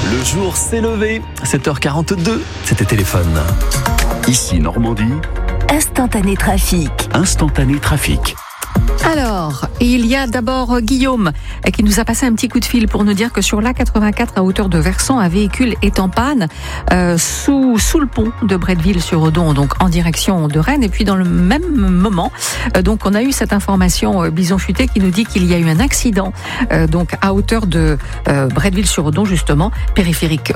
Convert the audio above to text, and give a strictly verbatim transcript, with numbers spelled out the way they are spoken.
Le jour s'est levé, sept heures quarante-deux, c'était Téléphone. Ici Normandie, Instantané trafic. Instantané trafic. Alors, il y a d'abord Guillaume qui nous a passé un petit coup de fil pour nous dire que sur l'A quatre-vingt-quatre à hauteur de Versant, un véhicule est en panne euh, sous, sous le pont de Bretteville-sur-Odon, donc en direction de Rennes. Et puis dans le même moment, euh, donc on a eu cette information euh, Bison Futé qui nous dit qu'il y a eu un accident euh, donc à hauteur de euh, Bretteville-sur-Odon, justement, périphérique